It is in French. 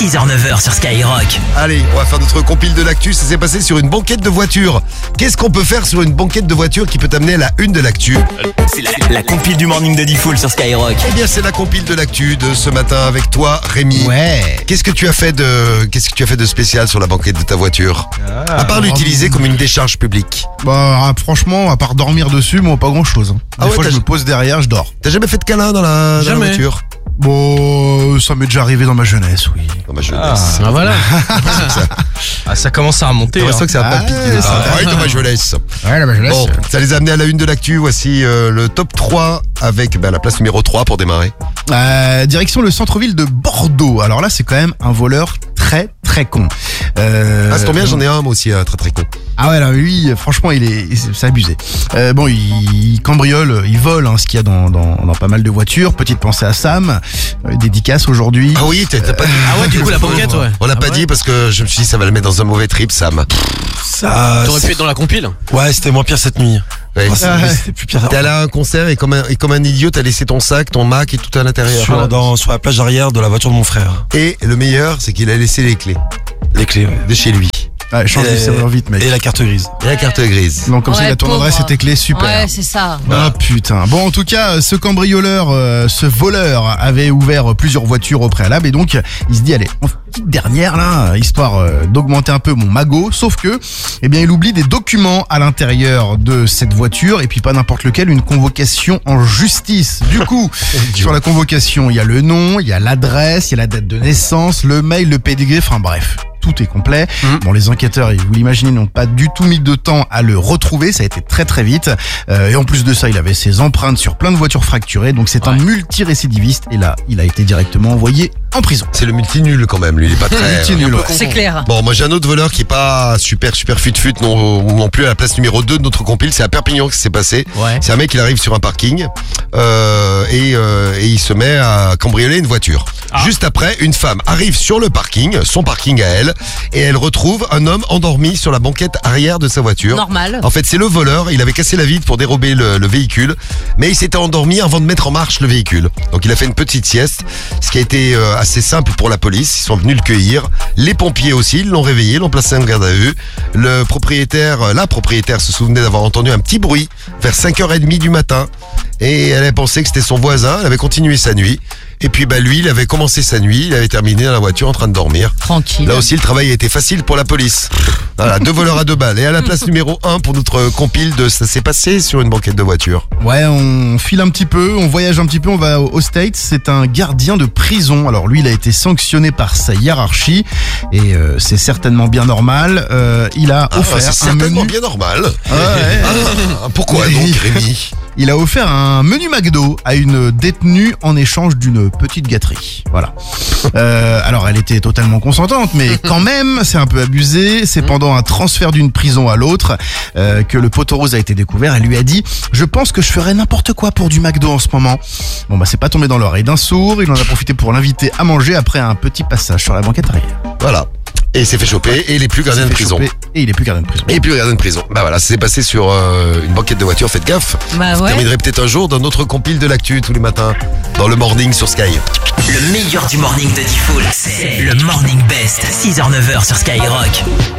6h-9h sur Skyrock. Allez, on va faire notre compile de l'actu. Ça s'est passé sur une banquette de voiture. Qu'est-ce qu'on peut faire sur une banquette de voiture qui peut t'amener à la une de l'actu? C'est la compile du morning de Diffoul sur Skyrock. Eh bien, c'est la compile de l'actu de ce matin avec toi, Rémi. Ouais. Qu'est-ce que tu as fait de spécial sur la banquette de ta voiture? À part l'utiliser comme une décharge publique. Bah franchement, à part dormir dessus, moi pas grand chose. Ah Des ouais, fois t'as- je me pose derrière, je dors. T'as jamais fait de câlin dans la voiture? Bon, ça m'est déjà arrivé dans ma jeunesse, oui. Dans ma jeunesse. Ah voilà. Ça commence à remonter. J'ai l'impression que ça a palpité. Ça. Ah oui, dans ma jeunesse. Ouais, là, je laisse. Bon, ça les a amenés à la une de l'actu. Voici le top 3 avec la place numéro 3 pour démarrer. Direction le centre-ville de Bordeaux. Alors là, c'est quand même un voleur très con. Ah, c'est bien, j'en ai un moi aussi, très très con. Ah ouais, là, lui, franchement, c'est abusé. Bon, il cambriole, il vole, ce qu'il y a dans pas mal de voitures. Petite pensée à Sam, dédicace aujourd'hui. Ah oui, t'as pas dit. Ah ouais, du coup, la banquette, ouais. On l'a pas dit parce que je me suis dit ça va le mettre dans un mauvais trip, Sam. Ça, T'aurais pu être dans la compile. ouais, c'était moins pire cette nuit. Ouais. C'était plus pire. T'es allé à un concert et comme un idiot, t'as laissé ton sac, ton Mac et tout à l'intérieur. Sur la plage arrière de la voiture de mon frère. Et le meilleur, c'est qu'il a laissé les clés Les clés, ouais. de chez lui. Ouais, change de serrure vite, mec. Et la carte grise. Et la carte grise. Donc comme ça, Ouais, il a ton pauvre. adresse et tes clés, super. Ouais, c'est ça. Ah putain. Bon, en tout cas, ce cambrioleur, ce voleur avait ouvert plusieurs voitures au préalable et donc il se dit allez, on fait une petite dernière là, histoire d'augmenter un peu mon magot. Sauf que, eh bien, il oublie des documents à l'intérieur de cette voiture et puis pas n'importe lequel, une convocation en justice. Du coup, sur la convocation, il y a le nom, il y a l'adresse, il y a la date de naissance, le mail, le pédigré, enfin bref. Tout est complet. Bon, les enquêteurs, vous l'imaginez, n'ont pas du tout mis de temps à le retrouver. Ça a été très vite. Et en plus de ça, il avait ses empreintes sur plein de voitures fracturées. Donc c'est un multirécidiviste. Et là, il a été directement envoyé en prison. C'est le multi-nul quand même, lui, il est pas très... Multi-nul, ouais. C'est clair. Bon, moi j'ai un autre voleur qui est pas super fut non plus à la place numéro 2 de notre compile. C'est à Perpignan que ça s'est passé. Ouais. C'est un mec, il arrive sur un parking et il se met à cambrioler une voiture. Juste après, une femme arrive sur le parking, son parking à elle, et elle retrouve un homme endormi sur la banquette arrière de sa voiture. Normal. En fait, c'est le voleur. Il avait cassé la vitre pour dérober le véhicule, mais il s'était endormi avant de mettre en marche le véhicule. Donc il a fait une petite sieste, ce qui a été assez simple pour la police. Ils sont venus le cueillir. Les pompiers aussi, ils l'ont réveillé, l'ont placé en garde à vue. La propriétaire se souvenait d'avoir entendu un petit bruit vers 5h30 du matin. Et elle a pensé que c'était son voisin. Elle avait continué sa nuit. Et puis lui, il avait commencé sa nuit. Il avait terminé dans la voiture en train de dormir. Tranquille. Là aussi, le travail a été facile pour la police. Voilà, 2 voleurs à 2 balles. Et à la place numéro 1 pour notre compile de ça s'est passé sur une banquette de voiture. Ouais, on file un petit peu, on voyage un petit peu, on va aux States. C'est un gardien de prison. Alors lui, il a été sanctionné par sa hiérarchie. Et c'est certainement bien normal. Il a offert c'est un certainement menu... bien normal. Ouais. Pourquoi Oui. donc, Rémi? Il a offert un menu McDo à une détenue en échange d'une petite gâterie. Voilà. Alors, elle était totalement consentante, mais quand même, c'est un peu abusé. C'est pendant un transfert d'une prison à l'autre que le poteau rose a été découvert. Elle lui a dit « Je pense que je ferais n'importe quoi pour du McDo en ce moment. » Bon, c'est pas tombé dans l'oreille d'un sourd. Il en a profité pour l'inviter à manger après un petit passage sur la banquette arrière. Voilà. Et il s'est fait choper et il est plus gardien de prison. Et il est plus gardien de prison. Et plus gardien de prison. Bah voilà, ça s'est passé sur une banquette de voiture. Faites gaffe. Bah Vous ouais. terminerez peut-être un jour dans notre compile de l'actu tous les matins dans le morning sur Sky. Le meilleur du morning de Diffoul, c'est le Morning Best. 6h-9h sur Skyrock.